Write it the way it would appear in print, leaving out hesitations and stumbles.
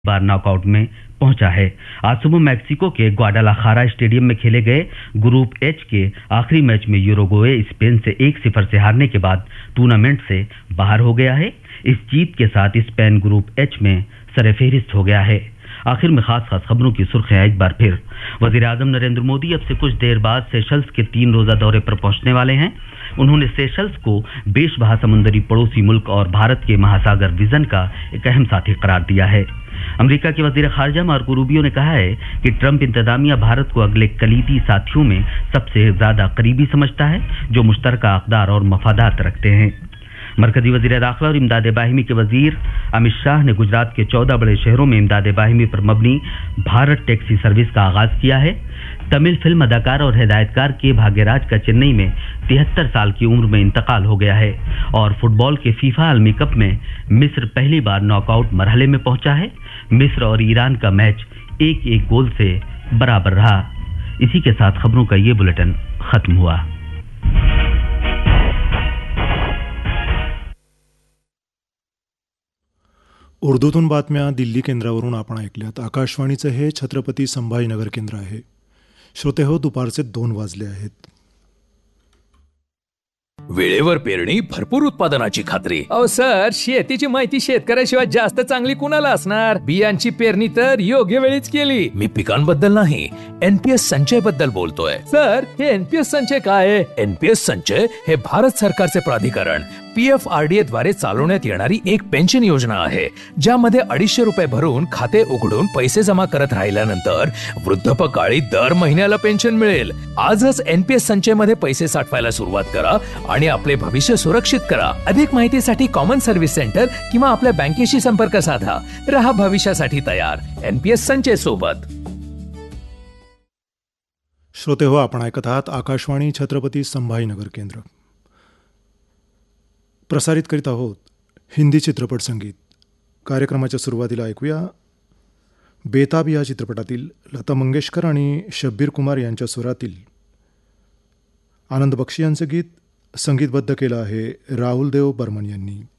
बार knockout में पहुंचा है। आज सुबह मैक्सिको के ग्वाडालाखारा स्टेडियम में खेले गए ग्रुप एच के आखिरी मैच में यूरुग्वे स्पेन से 1-0 से हारने के बाद टूर्नामेंट से बाहर हो गया है। इस जीत के साथ स्पेन ग्रुप एच में सरफहरिस्त हो गया है। आखिर में खास खबरों की सुर्खियां एक बार फिर। वजीर आजम नरेंद्र मोदी अब से कुछ देर बाद सेशल्स के 3 रोजा दौरे पर पहुंचने वाले हैं। उन्होंने सेशल्स को बेशबहा समुद्री पड़ोसी मुल्क और भारत के महासागर विजन का एक अहम साथी करार दिया है। अमेरिका के वजीर खारजा मार्को रूबियो ने कहा है कि ट्रंप इंतजामिया भारत को अगले कलीदी साथियों में सबसे ज्यादा करीबी समझता है, जो मुश्तरका अक़दार और मफादात रखते हैं। मरकजी वजीर दाखिला और इमदाद बाहिमी के वजीर अमित शाह ने गुजरात के 14 बड़े शहरों में इमदाद बाहिमी पर मबनी भारत टैक्सी सर्विस का आगाज किया है। तमिल फिल्म अदाकार और हिदायतकार के भाग्यराज का चेन्नई में 73 साल की उम्र में इंतकाल हो गया है। और फुटबॉल के फीफा आलमी कप में मिस्र पहली बार नॉकआउट मरहले में पहुंचा है। मिस्र और ईरान का मैच 1-1 गोल से बराबर रहा। इसी के साथ खबरों का ये बुलेटिन खत्म हुआ। उर्दूतून बातम्या दिल्ली केंद्रावरून आपण ऐकल्यात। आकाशवाणीचं हे छत्रपती संभाजीनगर केंद्र आहे। श्रोते हो, दुपारचे 2 वाजले आहेत। वेळेवर पेरणी, भरपूर उत्पादनाची खात्री। अहो सर, शेतीची माहिती शेतकऱ्याशिवाय जास्त चांगली कुणाला असणार? बियांची पेरणी तर योग्य वेळीच केली। मी पिकांबद्दल नाही, एनपीएस संचय बद्दल बोलतोय। सर, हे एनपीएस संचय काय आहे? एनपीएस संचय हे भारत सरकारचे प्राधिकरण PFRDA द्वारे चालवण्यात येणारी एक पेन्शन योजना आहे, ज्यामध्ये 250 रुपये भरून खाते उघडून पैसे जमा करत राहिल्यानंतर वृद्धापकाळी दर महिन्याला पेन्शन मिळेल। आजच एनपीएस संचय मध्ये पैसे साठवायला सुरुवात करा आणि आपले भविष्य सुरक्षित करा। अधिक माहितीसाठी कॉमन सर्व्हिस सेंटर किंवा आपल्या बँकेशी संपर्क साधा। रहा भविष्यासाठी तयार, एनपीएस संचय सोबत। श्रोते हो, आपण ऐकत आहात आकाशवाणी छत्रपती संभाजीनगर केंद्र। प्रसारित करीत आहोत हिंदी चित्रपट संगीत। कार्यक्रमाच्या सुरुवातीला ऐकूया बेताब या चित्रपटातील लता मंगेशकर आणि शब्बीर कुमार यांच्या स्वरातील आनंद बक्षी यांचं गीत संगीतबद्ध केलं आहे राहुल देव बर्मन यांनी।